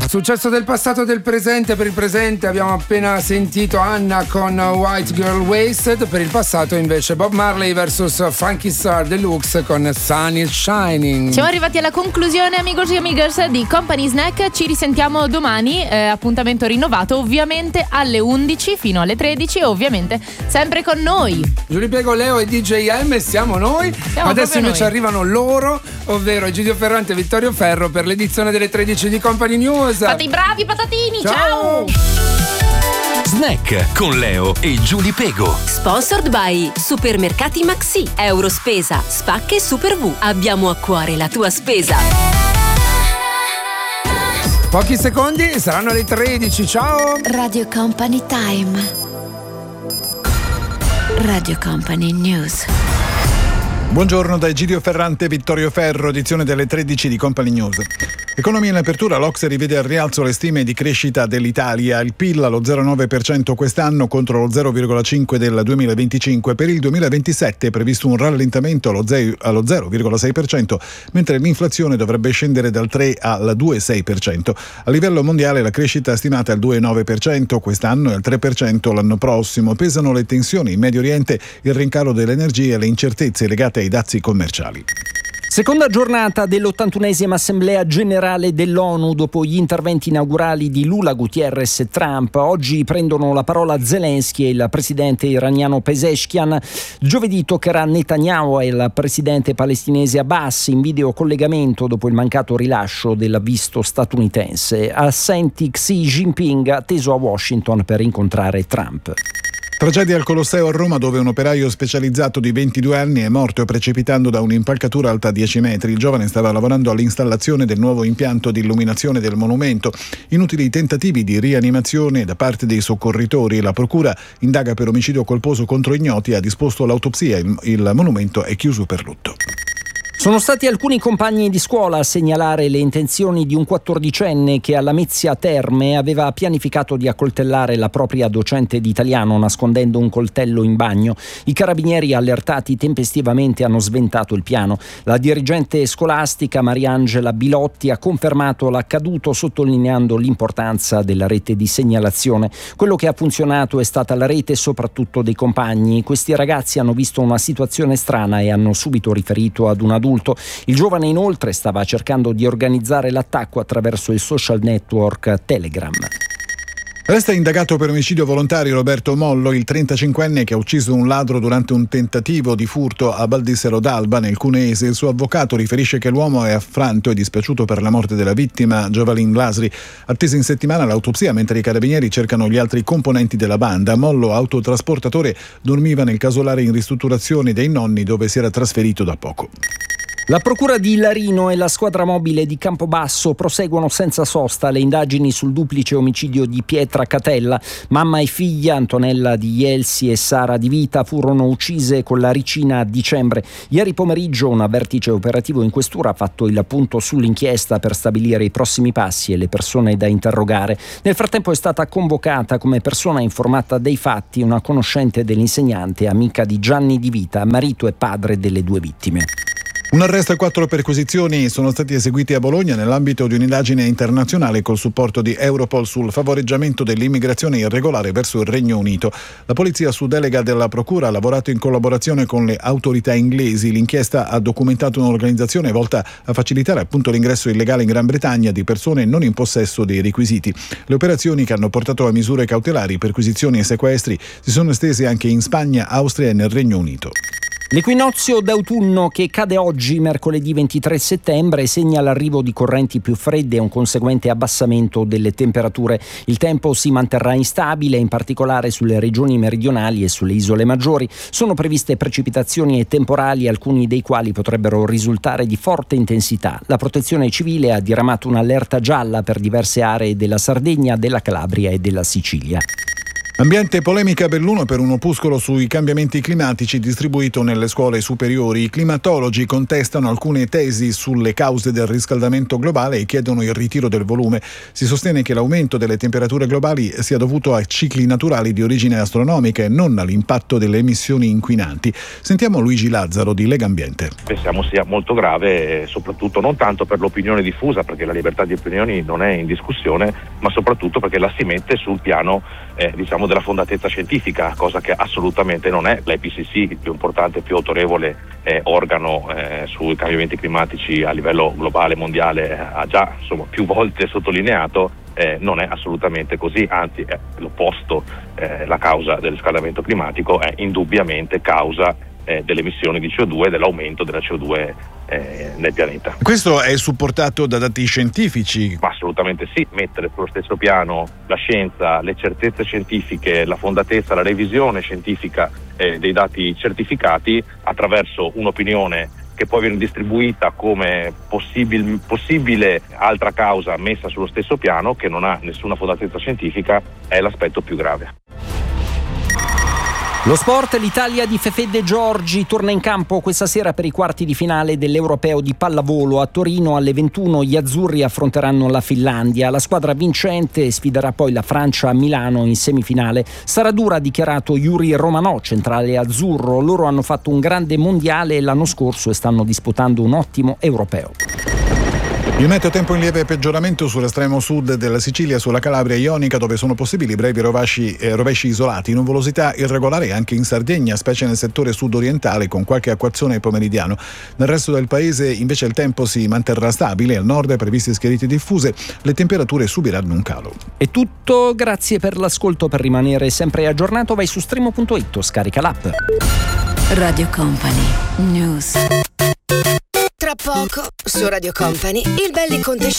Successo del passato e del presente. Per il presente abbiamo appena sentito Anna con White Girl Wasted, per il passato invece Bob Marley vs Funky Star Deluxe con Sun is Shining. Siamo arrivati alla conclusione, amigos e amigas, di Company Snack. Ci risentiamo domani, appuntamento rinnovato ovviamente alle 11 fino alle 13 e ovviamente sempre con noi Giulio Piego, Leo e DJ M, siamo noi. Adesso invece arrivano loro, ovvero Egidio Ferrante e Vittorio Ferro per l'edizione delle 13 di Company News. Fate i bravi patatini, ciao! Snack con Leo e Giulio Piego. Sponsored by Supermercati Maxi, Eurospesa, Spacche Super V. Abbiamo a cuore la tua spesa. Pochi secondi, saranno le 13, ciao! Radio Company Time. Radio Company News. Buongiorno da Egidio Ferrante e Vittorio Ferro, edizione delle 13 di Company News. Economia in apertura, l'Ocse rivede al rialzo le stime di crescita dell'Italia. Il PIL allo 0,9% quest'anno contro lo 0,5% del 2025. Per il 2027 è previsto un rallentamento allo 0,6%, mentre l'inflazione dovrebbe scendere dal 3 al 2,6%. A livello mondiale la crescita è stimata al 2,9% quest'anno e al 3% l'anno prossimo. Pesano le tensioni in Medio Oriente, il rincaro dell'energia e le incertezze legate ai dazi commerciali. Seconda giornata dell'81esima Assemblea Generale dell'ONU dopo gli interventi inaugurali di Lula, Gutierrez e Trump. Oggi prendono la parola Zelensky e il presidente iraniano Pezeshkian. Giovedì toccherà Netanyahu e il presidente palestinese Abbas in videocollegamento dopo il mancato rilascio del visto statunitense. Assenti Xi Jinping atteso a Washington per incontrare Trump. Tragedia al Colosseo a Roma, dove un operaio specializzato di 22 anni è morto precipitando da un'impalcatura alta 10 metri. Il giovane stava lavorando all'installazione del nuovo impianto di illuminazione del monumento. Inutili tentativi di rianimazione da parte dei soccorritori. La procura indaga per omicidio colposo contro ignoti e ha disposto l'autopsia. Il monumento è chiuso per lutto. Sono stati alcuni compagni di scuola a segnalare le intenzioni di un 14enne che alla Lamezia Terme aveva pianificato di accoltellare la propria docente di italiano nascondendo un coltello in bagno. I carabinieri allertati tempestivamente hanno sventato il piano. La dirigente scolastica Mariangela Bilotti ha confermato l'accaduto sottolineando l'importanza della rete di segnalazione. Quello che ha funzionato è stata la rete soprattutto dei compagni. Questi ragazzi hanno visto una situazione strana e hanno subito riferito ad un adulto. Il giovane inoltre stava cercando di organizzare l'attacco attraverso il social network Telegram. Resta indagato per omicidio volontario Roberto Mollo, il 35enne che ha ucciso un ladro durante un tentativo di furto a Baldissero d'Alba nel Cuneese. Il suo avvocato riferisce che l'uomo è affranto e dispiaciuto per la morte della vittima, Jovalin Lasri. Attesa in settimana l'autopsia mentre i carabinieri cercano gli altri componenti della banda. Mollo, autotrasportatore, dormiva nel casolare in ristrutturazione dei nonni dove si era trasferito da poco. La procura di Larino e la squadra mobile di Campobasso proseguono senza sosta le indagini sul duplice omicidio di Pietra Catella. Mamma e figlia, Antonella di Ielsi e Sara Di Vita, furono uccise con la ricina a dicembre. Ieri pomeriggio un vertice operativo in questura ha fatto il punto sull'inchiesta per stabilire i prossimi passi e le persone da interrogare. Nel frattempo è stata convocata come persona informata dei fatti una conoscente dell'insegnante, amica di Gianni Di Vita, marito e padre delle due vittime. Un arresto e 4 perquisizioni sono stati eseguiti a Bologna nell'ambito di un'indagine internazionale col supporto di Europol sul favoreggiamento dell'immigrazione irregolare verso il Regno Unito. La polizia, su delega della procura, ha lavorato in collaborazione con le autorità inglesi. L'inchiesta ha documentato un'organizzazione volta a facilitare appunto l'ingresso illegale in Gran Bretagna di persone non in possesso dei requisiti. Le operazioni, che hanno portato a misure cautelari, perquisizioni e sequestri, si sono estese anche in Spagna, Austria e nel Regno Unito. L'equinozio d'autunno che cade oggi, mercoledì 23 settembre, segna l'arrivo di correnti più fredde e un conseguente abbassamento delle temperature. Il tempo si manterrà instabile, in particolare sulle regioni meridionali e sulle isole maggiori. Sono previste precipitazioni e temporali, alcuni dei quali potrebbero risultare di forte intensità. La Protezione Civile ha diramato un'allerta gialla per diverse aree della Sardegna, della Calabria e della Sicilia. Ambiente polemica Belluno per un opuscolo sui cambiamenti climatici distribuito nelle scuole superiori. I climatologi contestano alcune tesi sulle cause del riscaldamento globale e chiedono il ritiro del volume. Si sostiene che l'aumento delle temperature globali sia dovuto a cicli naturali di origine astronomica e non all'impatto delle emissioni inquinanti. Sentiamo Luigi Lazzaro di Legambiente. Pensiamo sia molto grave, soprattutto non tanto per l'opinione diffusa, perché la libertà di opinioni non è in discussione, ma soprattutto perché la si mette sul piano della fondatezza scientifica, cosa che assolutamente non è. L'IPCC, il più importante e più autorevole organo sui cambiamenti climatici a livello globale, mondiale, ha già più volte sottolineato non è assolutamente così, anzi è l'opposto. La causa del riscaldamento climatico è indubbiamente causa delle emissioni di CO2 e dell'aumento della CO2 nel pianeta. Questo è supportato da dati scientifici? Assolutamente sì, mettere sullo stesso piano la scienza, le certezze scientifiche, la fondatezza, la revisione scientifica dei dati certificati attraverso un'opinione che poi viene distribuita come possibile altra causa messa sullo stesso piano, che non ha nessuna fondatezza scientifica, è l'aspetto più grave. Lo sport, l'Italia di Fefè De Giorgi torna in campo questa sera per i quarti di finale dell'Europeo di pallavolo. A Torino alle 21 gli azzurri affronteranno la Finlandia. La squadra vincente sfiderà poi la Francia a Milano in semifinale. Sarà dura, ha dichiarato Yuri Romanò, centrale azzurro. Loro hanno fatto un grande mondiale l'anno scorso e stanno disputando un ottimo europeo. Il meteo, tempo in lieve peggioramento sull'estremo sud della Sicilia, sulla Calabria Ionica, dove sono possibili brevi rovesci isolati, nuvolosità irregolare anche in Sardegna, specie nel settore sud-orientale, con qualche acquazzone pomeridiano. Nel resto del paese invece il tempo si manterrà stabile, al nord previste schiarite diffuse, le temperature subiranno un calo. È tutto, grazie per l'ascolto. Per rimanere sempre aggiornato vai su Streamo.it o scarica l'app. Radio Company News. Tra poco su Radio Company il Belli Conte